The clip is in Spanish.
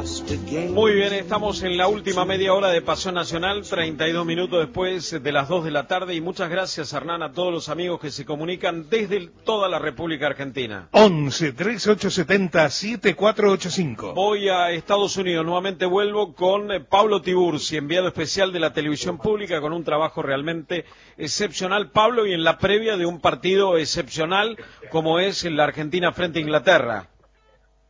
Muy bien, estamos en la última media hora de Pasión Nacional, 32 minutos después de las 2 de la tarde, y muchas gracias, Hernán, a todos los amigos que se comunican desde toda la República Argentina. 11 3870 7485. Voy a Estados Unidos, nuevamente vuelvo con Pablo Tiburci, enviado especial de la televisión pública, con un trabajo realmente excepcional, Pablo, y en la previa de un partido excepcional como es la Argentina frente a Inglaterra.